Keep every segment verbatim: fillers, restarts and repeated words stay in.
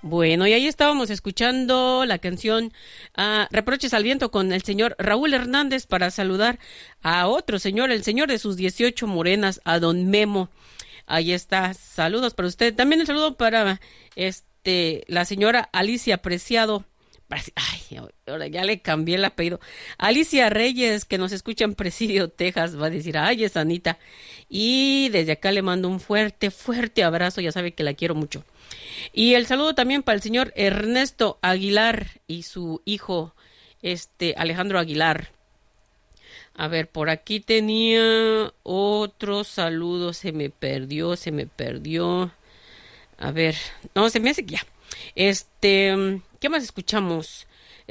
Bueno, y ahí estábamos escuchando la canción uh, Reproches al Viento con el señor Raúl Hernández para saludar a otro señor, el señor de sus dieciocho morenas, a don Memo. Ahí está, saludos para usted. También el saludo para este la señora Alicia Preciado. Ay, ahora ya le cambié el apellido. Alicia Reyes, que nos escucha en Presidio, Texas, va a decir, ay, es Anita. Y desde acá le mando un fuerte, fuerte abrazo, ya sabe que la quiero mucho. Y el saludo también para el señor Ernesto Aguilar y su hijo, este, Alejandro Aguilar. A ver, por aquí tenía otro saludo, se me perdió, se me perdió. A ver, no, se me hace que ya. Este, ¿qué más escuchamos?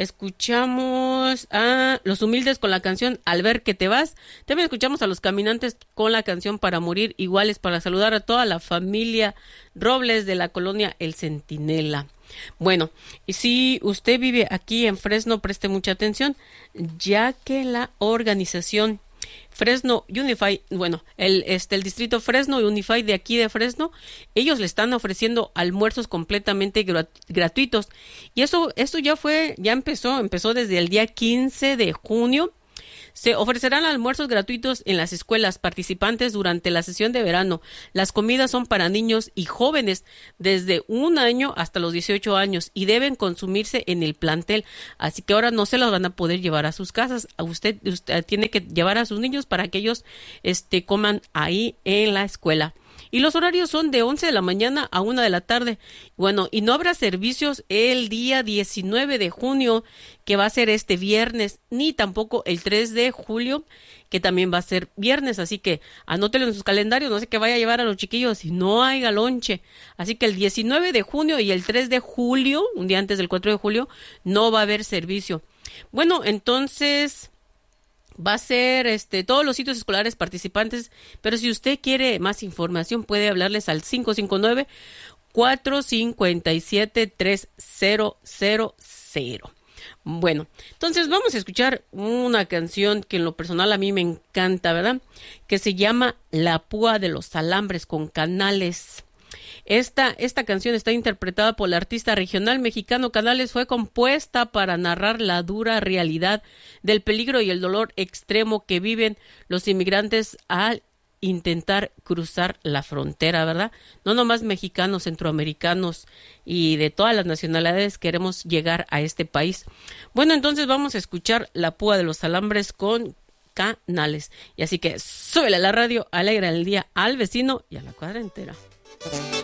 Escuchamos a Los Humildes con la canción Al ver que te vas. También escuchamos a Los Caminantes con la canción Para morir iguales, para saludar a toda la familia Robles de la colonia El Centinela. Bueno, y si usted vive aquí en Fresno, preste mucha atención, ya que la organización Fresno Unified, bueno, el, este, el distrito Fresno Unified de aquí de Fresno, ellos le están ofreciendo almuerzos completamente grat- gratuitos. Y eso, esto ya fue, ya empezó, empezó desde el día quince de junio. Se ofrecerán almuerzos gratuitos en las escuelas participantes durante la sesión de verano. Las comidas son para niños y jóvenes desde un año hasta los dieciocho años y deben consumirse en el plantel. Así que ahora no se las van a poder llevar a sus casas. A usted, usted tiene que llevar a sus niños para que ellos este, coman ahí en la escuela. Y los horarios son de once de la mañana a una de la tarde. Bueno, y no habrá servicios el día diecinueve de junio, que va a ser este viernes, ni tampoco el tres de julio, que también va a ser viernes. Así que anótelo en sus calendarios, no sé qué vaya a llevar a los chiquillos si no hay lonche. Así que el diecinueve de junio y el tres de julio, un día antes del cuatro de julio, no va a haber servicio. Bueno, entonces va a ser este todos los sitios escolares participantes, pero si usted quiere más información puede hablarles al cinco cinco nueve, cuatro cinco siete, tres cero cero cero. Bueno, entonces vamos a escuchar una canción que en lo personal a mí me encanta, ¿verdad? Que se llama La Púa de los Alambres con Canales. Esta, esta canción está interpretada por el artista regional mexicano Canales. Fue compuesta para narrar la dura realidad del peligro y el dolor extremo que viven los inmigrantes al intentar cruzar la frontera, ¿verdad? No nomás mexicanos, centroamericanos y de todas las nacionalidades queremos llegar a este país. Bueno, entonces vamos a escuchar La Púa de los Alambres con Canales. Y así que súbele a la radio, alegra el día al vecino y a la cuadra entera.